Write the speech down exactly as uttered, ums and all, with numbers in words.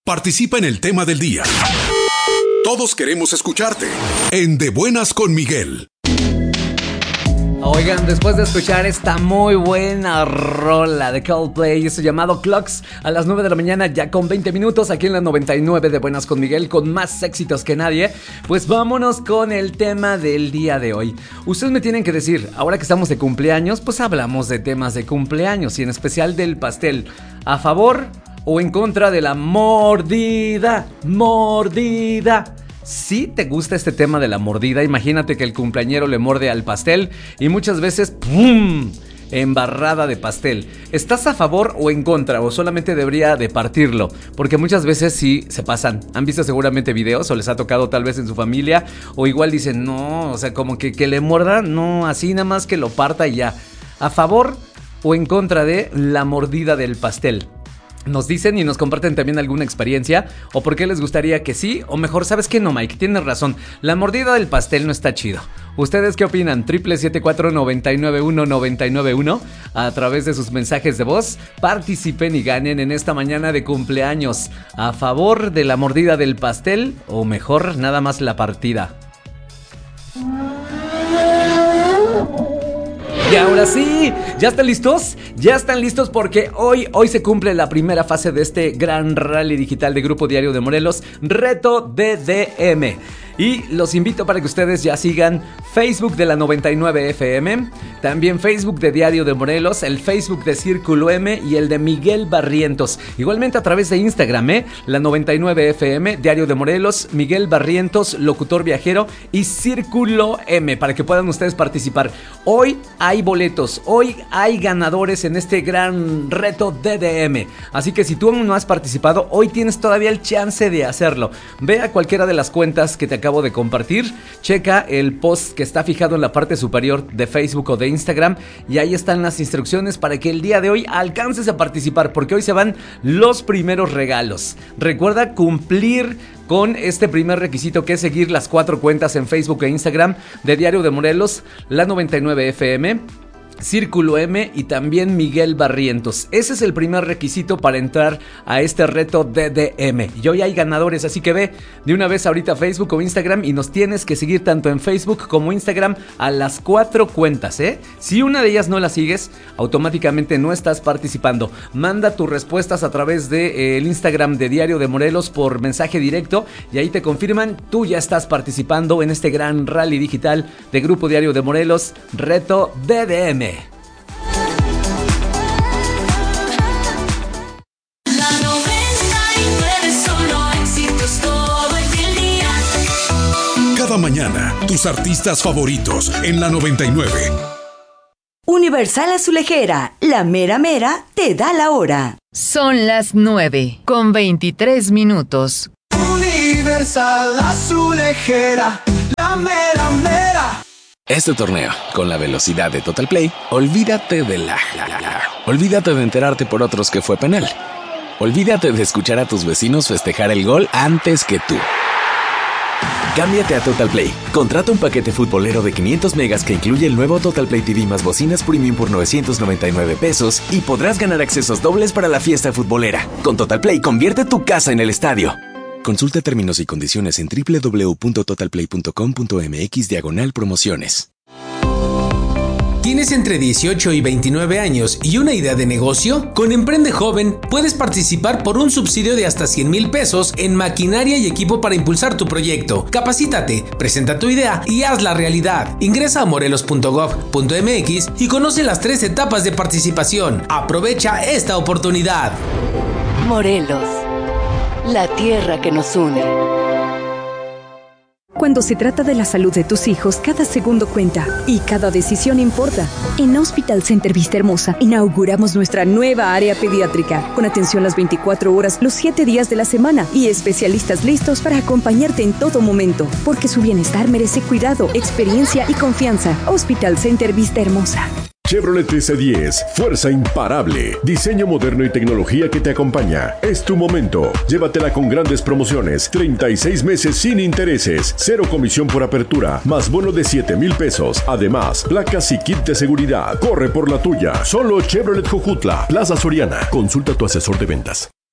Participa en el tema del día. Todos queremos escucharte en De Buenas con Miguel. Oigan, después de escuchar esta muy buena rola de Coldplay y su llamado Clocks a las nueve de la mañana, ya con veinte minutos, aquí en la noventa y nueve de Buenas con Miguel, con más éxitos que nadie, pues vámonos con el tema del día de hoy. Ustedes me tienen que decir, ahora que estamos de cumpleaños, pues hablamos de temas de cumpleaños y en especial del pastel. ¿A favor o en contra de la mordida? Mordida. Si te gusta este tema de la mordida, imagínate que el cumpleañero le morde al pastel y muchas veces ¡pum! Embarrada de pastel. ¿Estás a favor o en contra? ¿O solamente debería de partirlo? Porque muchas veces sí se pasan. Han visto seguramente videos o les ha tocado tal vez en su familia. O igual dicen, no, o sea, como que, que le muerda. No, así nada más que lo parta y ya. ¿A favor o en contra de la mordida del pastel? Nos dicen y nos comparten también alguna experiencia o por qué les gustaría que sí o mejor, ¿sabes qué? No, Mike, tienes razón, la mordida del pastel no está chido. ¿Ustedes qué opinan? Triple siete cuatro nueve nueve uno nueve nueve uno a través de sus mensajes de voz. Participen y ganen en esta mañana de cumpleaños. ¿A favor de la mordida del pastel o mejor nada más la partida? Y ahora sí, ¿ya están listos? Ya están listos porque hoy, hoy se cumple la primera fase de este gran rally digital de Grupo Diario de Morelos, Reto D D M. Y los invito para que ustedes ya sigan Facebook de la noventa y nueve F M, también Facebook de Diario de Morelos, el Facebook de Círculo M y el de Miguel Barrientos. Igualmente a través de Instagram, ¿eh? La noventa y nueve F M, Diario de Morelos, Miguel Barrientos, Locutor Viajero y Círculo M, para que puedan ustedes participar. Hoy hay boletos, hoy hay ganadores en este gran reto D D M. Así que si tú aún no has participado, hoy tienes todavía el chance de hacerlo. Ve a cualquiera de las cuentas que te acabo de compartir, checa el post que está fijado en la parte superior de Facebook o de Instagram y ahí están las instrucciones para que el día de hoy alcances a participar, porque hoy se van los primeros regalos. Recuerda cumplir con este primer requisito, que es seguir las cuatro cuentas en Facebook e Instagram de Diario de Morelos, la noventa y nueve F M, Círculo M y también Miguel Barrientos. Ese es el primer requisito para entrar a este reto D D M. Y hoy hay ganadores, así que ve de una vez ahorita a Facebook o Instagram y nos tienes que seguir tanto en Facebook como Instagram a las cuatro cuentas, ¿eh? Si una de ellas no la sigues, automáticamente no estás participando. Manda tus respuestas a través del de, eh, Instagram de Diario de Morelos por mensaje directo y ahí te confirman, tú ya estás participando en este gran rally digital de Grupo Diario de Morelos, Reto D D M. Cada mañana, tus artistas favoritos en la noventa y nueve. Universal Azulejera, la mera mera te da la hora. Son las nueve con veintitrés minutos. Universal Azulejera, la mera mera. Este torneo, con la velocidad de Total Play, olvídate de la... Olvídate de enterarte por otros que fue penal. Olvídate de escuchar a tus vecinos festejar el gol antes que tú. Cámbiate a Total Play. Contrata un paquete futbolero de quinientos megas que incluye el nuevo Total Play T V más bocinas premium por novecientos noventa y nueve pesos y podrás ganar accesos dobles para la fiesta futbolera. Con Total Play, convierte tu casa en el estadio. Consulta términos y condiciones en doble u doble u doble u punto total play punto com punto m x diagonal promociones. ¿Tienes entre dieciocho y veintinueve años y una idea de negocio? Con Emprende Joven puedes participar por un subsidio de hasta cien mil pesos en maquinaria y equipo para impulsar tu proyecto. Capacítate, presenta tu idea y hazla realidad. Ingresa a morelos punto gob punto m x y conoce las tres etapas de participación. Aprovecha esta oportunidad. Morelos, la tierra que nos une. Cuando se trata de la salud de tus hijos, cada segundo cuenta y cada decisión importa. En Hospital Center Vista Hermosa inauguramos nuestra nueva área pediátrica, con atención las veinticuatro horas, los siete días de la semana y especialistas listos para acompañarte en todo momento, porque su bienestar merece cuidado, experiencia y confianza. Hospital Center Vista Hermosa. Chevrolet S diez, fuerza imparable, diseño moderno y tecnología que te acompaña. Es tu momento. Llévatela con grandes promociones, treinta y seis meses sin intereses, cero comisión por apertura, más bono de siete mil pesos. Además, placas y kit de seguridad. Corre por la tuya. Solo Chevrolet Jojutla, Plaza Soriana. Consulta a tu asesor de ventas.